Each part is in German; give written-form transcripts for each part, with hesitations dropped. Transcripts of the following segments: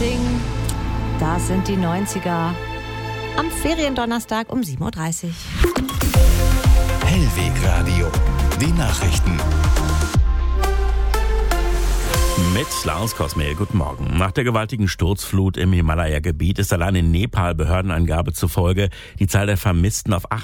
Missing. Das sind die 90er. Am Feriendonnerstag um 7.30 Uhr. Hellweg Radio. Die Nachrichten. Mit Lars Kosmel, guten Morgen. Nach der gewaltigen Sturzflut im Himalaya-Gebiet ist allein in Nepal Behördenangabe zufolge die Zahl der Vermissten auf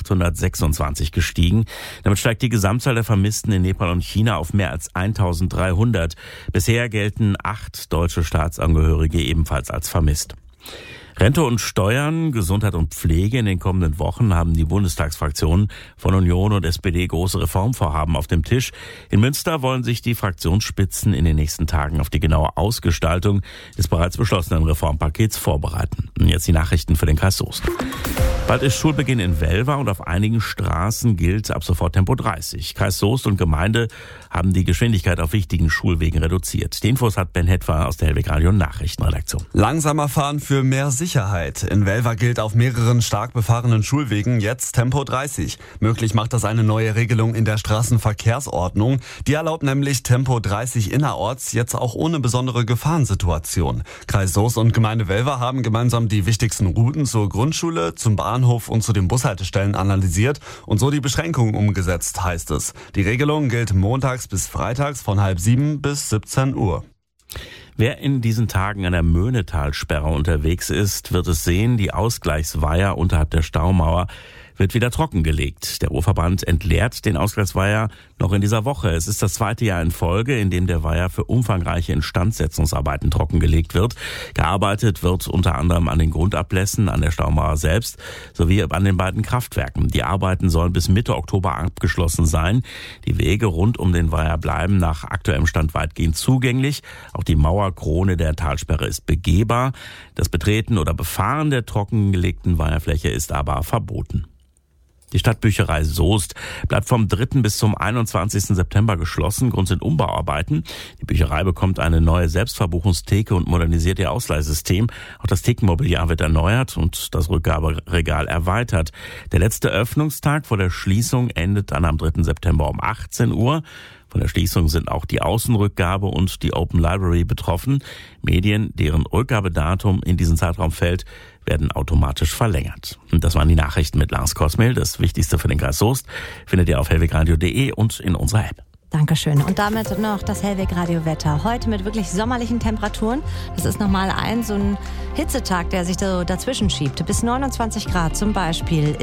826 gestiegen. Damit steigt die Gesamtzahl der Vermissten in Nepal und China auf mehr als 1300. Bisher gelten 8 deutsche Staatsangehörige ebenfalls als vermisst. Rente und Steuern, Gesundheit und Pflege. In den kommenden Wochen haben die Bundestagsfraktionen von Union und SPD große Reformvorhaben auf dem Tisch. In Münster wollen sich die Fraktionsspitzen in den nächsten Tagen auf die genaue Ausgestaltung des bereits beschlossenen Reformpakets vorbereiten. Und jetzt die Nachrichten für den Kreis Soest. Bald ist Schulbeginn in Welver und auf einigen Straßen gilt ab sofort Tempo 30. Kreis Soest und Gemeinde haben die Geschwindigkeit auf wichtigen Schulwegen reduziert. Die Infos hat Ben Hetwer aus der Hellweg Radio Nachrichtenredaktion. Langsamer fahren für mehr Sicherheit. In Welver gilt auf mehreren stark befahrenen Schulwegen jetzt Tempo 30. Möglich macht das eine neue Regelung in der Straßenverkehrsordnung. Die erlaubt nämlich Tempo 30 innerorts jetzt auch ohne besondere Gefahrensituation. Kreis Soest und Gemeinde Welver haben gemeinsam die wichtigsten Routen zur Grundschule, zum Bahnhof und zu den Bushaltestellen analysiert und so die Beschränkungen umgesetzt, heißt es. Die Regelung gilt montags bis freitags von 6:30 bis 17 Uhr. Wer in diesen Tagen an der Möhnetalsperre unterwegs ist, wird es sehen, die Ausgleichsweiher unterhalb der Staumauer wird wieder trockengelegt. Der Ruhrverband entleert den Ausgleichsweiher noch in dieser Woche. Es ist das 2. Jahr in Folge, in dem der Weiher für umfangreiche Instandsetzungsarbeiten trockengelegt wird. Gearbeitet wird unter anderem an den Grundablässen, an der Staumauer selbst sowie an den beiden Kraftwerken. Die Arbeiten sollen bis Mitte Oktober abgeschlossen sein. Die Wege rund um den Weiher bleiben nach aktuellem Stand weitgehend zugänglich. Auch die Mauerkrone der Talsperre ist begehbar. Das Betreten oder Befahren der trockengelegten Weiherfläche ist aber verboten. Die Stadtbücherei Soest bleibt vom 3. bis zum 21. September geschlossen. Grund sind Umbauarbeiten. Die Bücherei bekommt eine neue Selbstverbuchungstheke und modernisiert ihr Ausleihsystem. Auch das Thekenmobiliar wird erneuert und das Rückgaberegal erweitert. Der letzte Öffnungstag vor der Schließung endet dann am 3. September um 18 Uhr. Von der Schließung sind auch die Außenrückgabe und die Open Library betroffen. Medien, deren Rückgabedatum in diesen Zeitraum fällt, werden automatisch verlängert. Und das waren die Nachrichten mit Lars Kosmel. Das Wichtigste für den Kreis Soest findet ihr auf hellwegradio.de und in unserer App. Dankeschön. Und damit noch das Hellweg-Radio-Wetter. Heute mit wirklich sommerlichen Temperaturen. Das ist nochmal so ein Hitzetag, der sich so dazwischen schiebt. Bis 29 Grad zum Beispiel